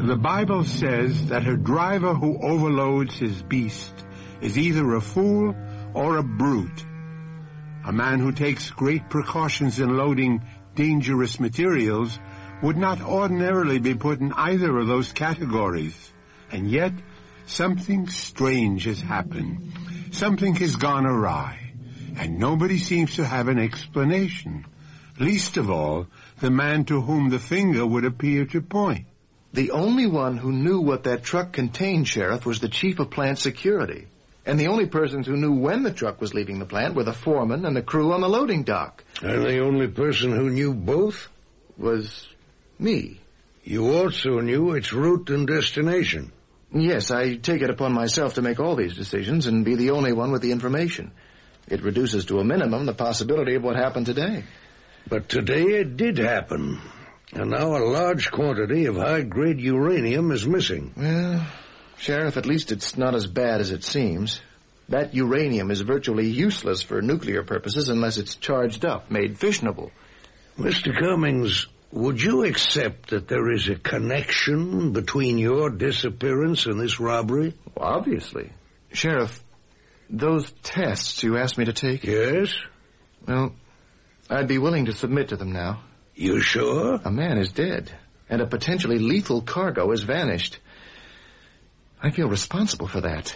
The Bible says that a driver who overloads his beast is either a fool or a brute. A man who takes great precautions in loading dangerous materials would not ordinarily be put in either of those categories. And yet, something strange has happened. Something has gone awry, and nobody seems to have an explanation. Least of all, the man to whom the finger would appear to point. The only one who knew what that truck contained, Sheriff, was the chief of plant security. And the only persons who knew when the truck was leaving the plant were the foreman and the crew on the loading dock. And the only person who knew both? Was me. You also knew its route and destination. Yes, I take it upon myself to make all these decisions and be the only one with the information. It reduces to a minimum the possibility of what happened today. But today it did happen. And now a large quantity of high-grade uranium is missing. Well, Sheriff, at least it's not as bad as it seems. That uranium is virtually useless for nuclear purposes unless it's charged up, made fissionable. Mr. Cummings, would you accept that there is a connection between your disappearance and this robbery? Well, obviously. Sheriff, those tests you asked me to take... Yes? Well, I'd be willing to submit to them now. You sure? A man is dead, and a potentially lethal cargo has vanished. I feel responsible for that.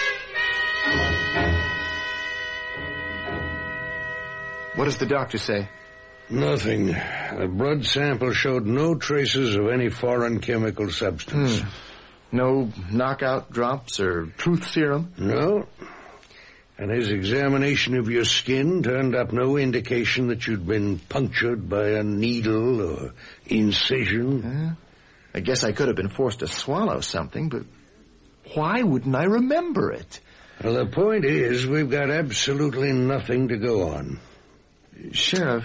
What does the doctor say? Nothing. The blood sample showed no traces of any foreign chemical substance. No knockout drops or truth serum? No. And his examination of your skin turned up no indication that you'd been punctured by a needle or incision. I guess I could have been forced to swallow something, but why wouldn't I remember it? Well, the point is, we've got absolutely nothing to go on. Sheriff,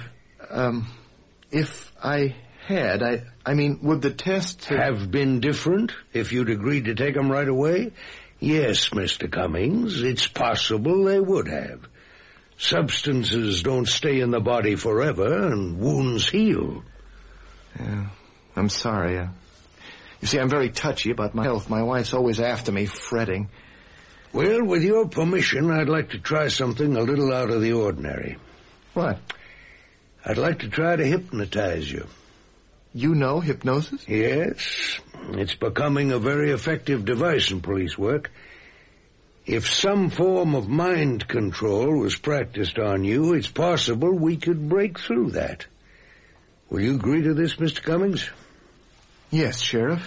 if I had, I mean, would the tests have been different if you'd agreed to take them right away? Yes, Mr. Cummings, it's possible they would have. Substances don't stay in the body forever, and wounds heal. Yeah, I'm sorry. You see, I'm very touchy about my health. My wife's always after me, fretting. Well, with your permission, I'd like to try something a little out of the ordinary. What? I'd like to try to hypnotize you. You know hypnosis? Yes. It's becoming a very effective device in police work. If some form of mind control was practiced on you, it's possible we could break through that. Will you agree to this, Mr. Cummings? Yes, Sheriff.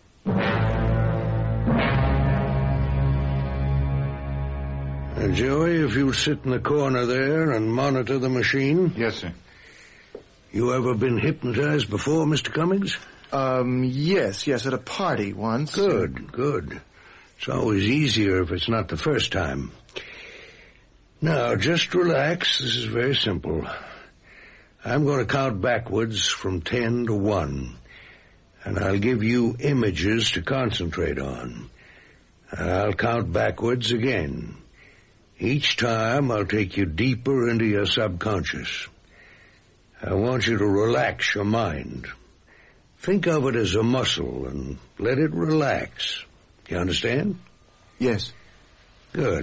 Joey, if you'll sit in the corner there and monitor the machine. Yes, sir. You ever been hypnotized before, Mr. Cummings? Yes, at a party once. Good. It's always easier if it's not the first time. Now, just relax. This is very simple. I'm going to count backwards from 10 to 1, and I'll give you images to concentrate on. I'll count backwards again. Each time, I'll take you deeper into your subconscious. I want you to relax your mind. Think of it as a muscle and let it relax. You understand? Yes. Good.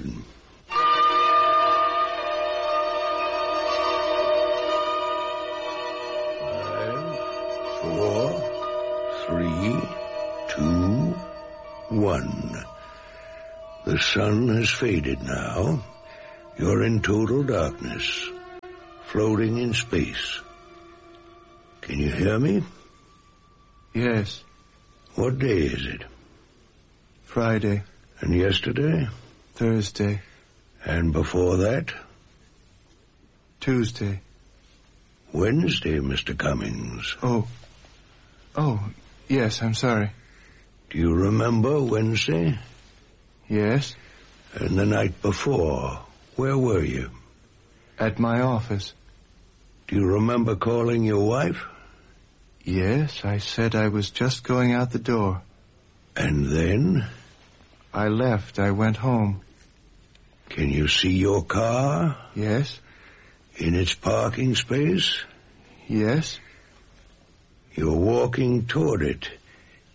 5, 4, 3, 2, 1. The sun has faded now. You're in total darkness, floating in space. Can you hear me? Yes. What day is it? Friday. And yesterday? Thursday. And before that? Tuesday. Wednesday, Mr. Cummings. Oh, yes, I'm sorry. Do you remember Wednesday? Yes. And the night before, where were you? At my office. Do you remember calling your wife? Yes, I said I was just going out the door. And then? I left. I went home. Can you see your car? Yes. In its parking space? Yes. You're walking toward it.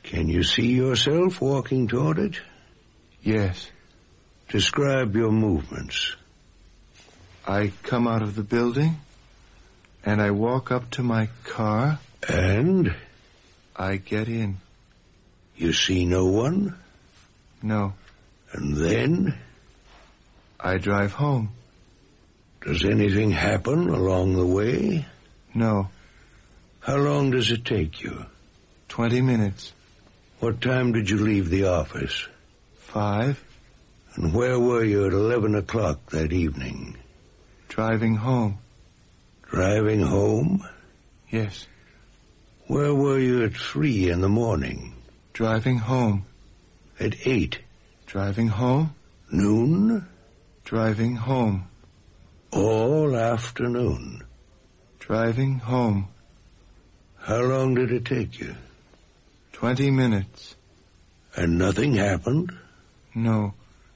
Can you see yourself walking toward it? Yes. Describe your movements. I come out of the building, and I walk up to my car. And? I get in. You see no one? No. And then? I drive home. Does anything happen along the way? No. How long does it take you? 20 minutes. What time did you leave the office? 5. And where were you at 11 o'clock that evening? Driving home. Driving home? Yes. Where were you at 3 in the morning? Driving home. At 8? Driving home. Noon? Driving home. All afternoon? Driving home. How long did it take you? 20 minutes. And nothing happened? No.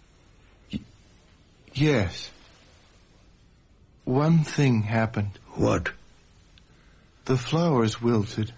Yes. One thing happened. What? The flowers wilted.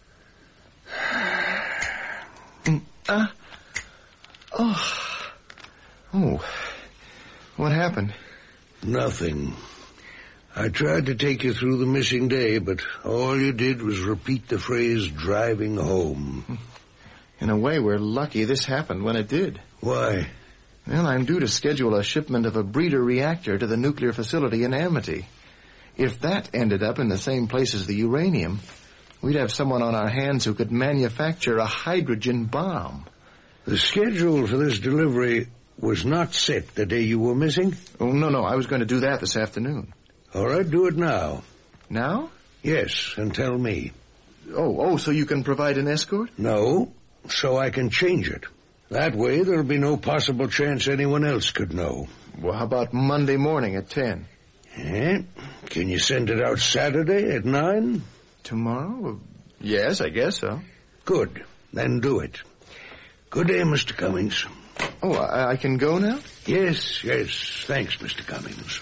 Oh. What happened? Nothing. I tried to take you through the missing day, but all you did was repeat the phrase, driving home. In a way, we're lucky this happened when it did. Why? Well, I'm due to schedule a shipment of a breeder reactor to the nuclear facility in Amity. If that ended up in the same place as the uranium, we'd have someone on our hands who could manufacture a hydrogen bomb. The schedule for this delivery was not set the day you were missing? Oh, no, I was going to do that this afternoon. All right, do it now. Now? Yes, and tell me. Oh, so you can provide an escort? No, so I can change it. That way there'll be no possible chance anyone else could know. Well, how about Monday morning at 10? Can you send it out Saturday at 9? Tomorrow? Well, yes, I guess so. Good. Then do it. Good day, Mr. Cummings. Oh, I can go now? Yes. Thanks, Mr. Cummings.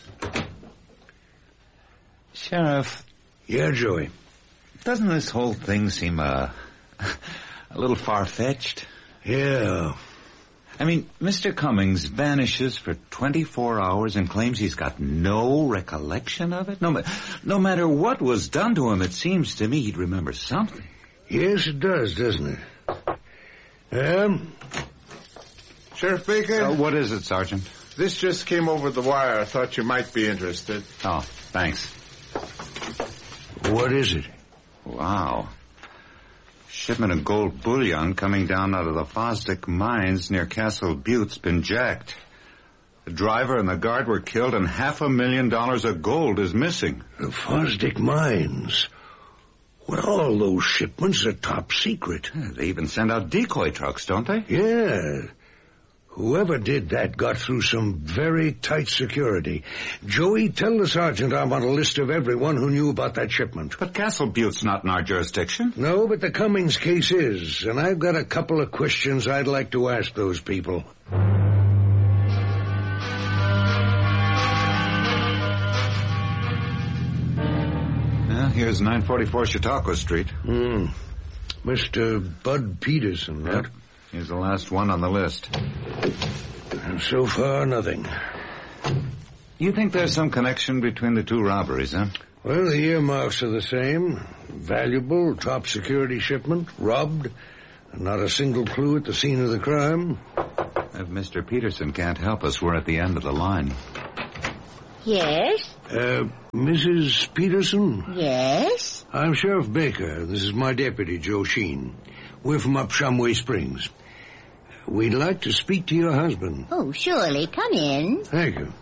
Sheriff. Yeah, Joey. Doesn't this whole thing seem a little far-fetched? Yeah. I mean, Mr. Cummings vanishes for 24 hours and claims he's got no recollection of it? No matter what was done to him, it seems to me he'd remember something. Yes, it does, doesn't it? Sheriff Baker? What is it, Sergeant? This just came over the wire. I thought you might be interested. Oh, thanks. What is it? Wow. Shipment of gold bullion coming down out of the Fosdick mines near Castle Butte's been jacked. The driver and the guard were killed and $500,000 of gold is missing. The Fosdick mines? Well, all those shipments are top secret. They even send out decoy trucks, don't they? Yeah. Whoever did that got through some very tight security. Joey, tell the sergeant I'm on a list of everyone who knew about that shipment. But Castle Butte's not in our jurisdiction. No, but the Cummings case is, and I've got a couple of questions I'd like to ask those people. Well, here's 944 Chautauqua Street. Mr. Bud Peterson, right? Yep. He's the last one on the list. And so far, nothing. You think there's some connection between the two robberies, huh? Well, the earmarks are the same. Valuable, top security shipment, robbed, and not a single clue at the scene of the crime. If Mr. Peterson can't help us, we're at the end of the line. Yes? Mrs. Peterson? Yes? I'm Sheriff Baker. This is my deputy, Joe Sheen. We're from up Shumway Springs. We'd like to speak to your husband. Oh, surely. Come in. Thank you.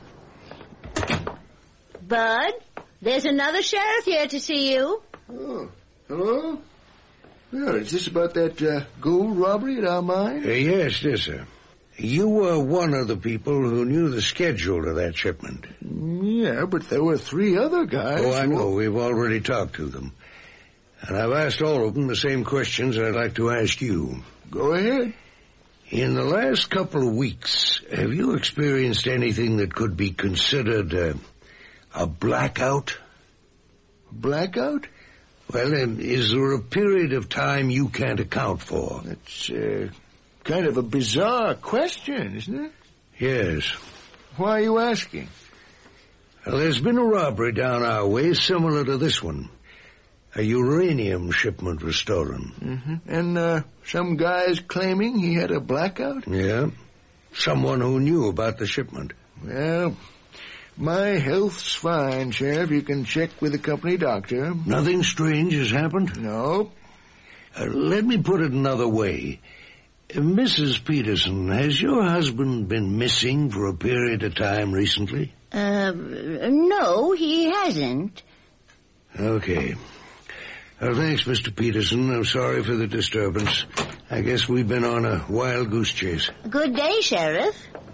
Bud, there's another sheriff here to see you. Oh, hello? Yeah, is this about that gold robbery at our mine? Yes, sir. You were one of the people who knew the schedule of that shipment. Yeah, but there were 3 other guys. Oh, I know. We've already talked to them. And I've asked all of them the same questions I'd like to ask you. Go ahead. In the last couple of weeks, have you experienced anything that could be considered a blackout? Blackout? Well, is there a period of time you can't account for? That's kind of a bizarre question, isn't it? Yes. Why are you asking? Well, there's been a robbery down our way similar to this one. A uranium shipment was stolen. Mm-hmm. And some guy's claiming he had a blackout? Yeah. Someone who knew about the shipment. Well, my health's fine, Sheriff. You can check with the company doctor. Nothing strange has happened? No. Let me put it another way. Mrs. Peterson, has your husband been missing for a period of time recently? No, he hasn't. Okay. Well, thanks, Mr. Peterson. I'm sorry for the disturbance. I guess we've been on a wild goose chase. Good day, Sheriff.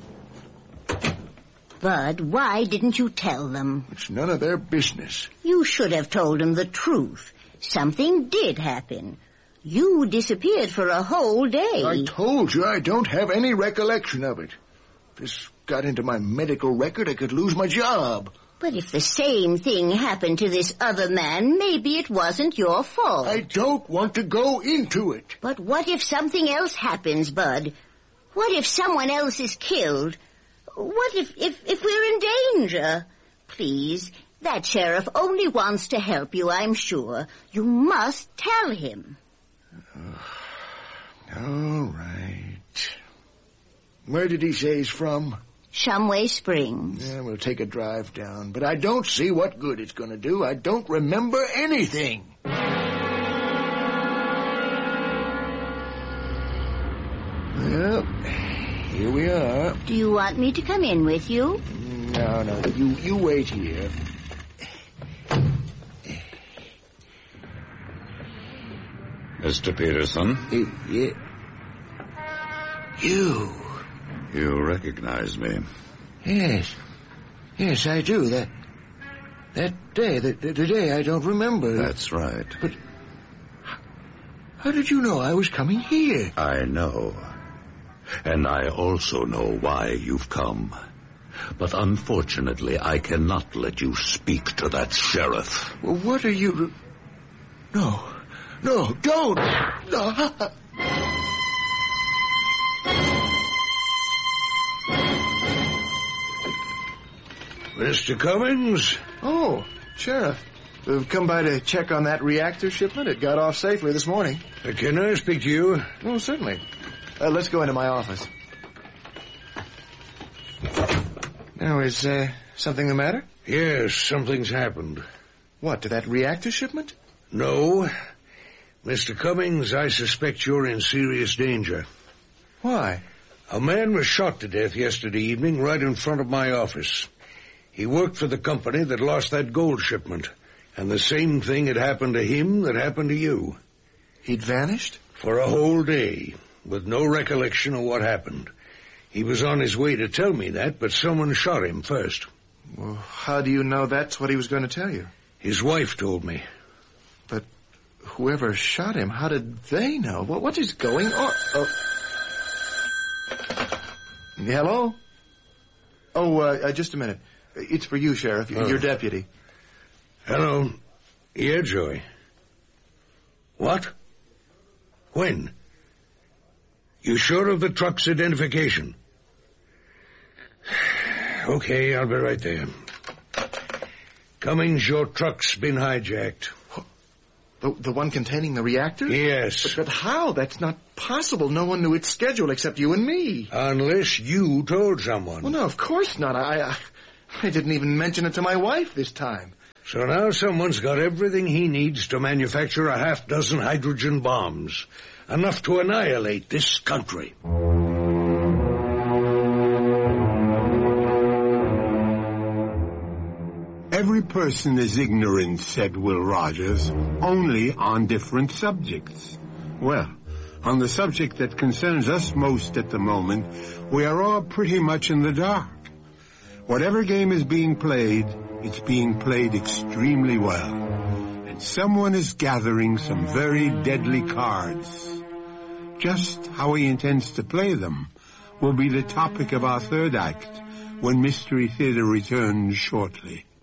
Bud, why didn't you tell them? It's none of their business. You should have told them the truth. Something did happen. You disappeared for a whole day. I told you I don't have any recollection of it. If this got into my medical record, I could lose my job. But if the same thing happened to this other man, maybe it wasn't your fault. I don't want to go into it. But what if something else happens, Bud? What if someone else is killed? What if we're in danger? Please, that sheriff only wants to help you, I'm sure. You must tell him. All right. Where did he say he's from? Shumway Springs. Yeah, we'll take a drive down. But I don't see what good it's going to do. I don't remember anything. Well, here we are. Do you want me to come in with you? No, you wait here. Mr. Peterson? Yeah. You. You recognize me? Yes. Yes, I do. That day, the day I don't remember. That's right. But how did you know I was coming here? I know. And I also know why you've come. But unfortunately, I cannot let you speak to that sheriff. Well, what are you... No, don't! No. Mr. Cummings? Oh, Sheriff. We've come by to check on that reactor shipment. It got off safely this morning. Can I speak to you? Oh, certainly. Let's go into my office. Now, is something the matter? Yes, something's happened. What, to that reactor shipment? No. Mr. Cummings, I suspect you're in serious danger. Why? A man was shot to death yesterday evening right in front of my office. He worked for the company that lost that gold shipment, and the same thing had happened to him that happened to you. He'd vanished? For a whole day, with no recollection of what happened. He was on his way to tell me that, but someone shot him first. Well, how do you know that's what he was going to tell you? His wife told me. But whoever shot him, how did they know? What is going on? Oh. Hello? Oh, just a minute. It's for you, Sheriff, your deputy. Hello. Yeah, Joey. What? When? You sure of the truck's identification? Okay, I'll be right there. Cummings, your truck's been hijacked. The one containing the reactor? Yes. But how? That's not possible. No one knew its schedule except you and me. Unless you told someone. Well, no, of course not. I didn't even mention it to my wife this time. So now someone's got everything he needs to manufacture a half-dozen hydrogen bombs. Enough to annihilate this country. Every person is ignorant, said Will Rogers, only on different subjects. Well, on the subject that concerns us most at the moment, we are all pretty much in the dark. Whatever game is being played, it's being played extremely well. And someone is gathering some very deadly cards. Just how he intends to play them will be the topic of our third act when Mystery Theater returns shortly.